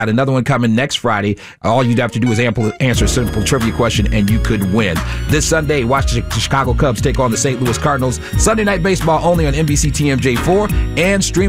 Got another one coming next Friday. All you'd have to do is answer a simple trivia question, and you could win. This Sunday, watch the Chicago Cubs take on the St. Louis Cardinals. Sunday Night Baseball only on NBC TMJ4 and stream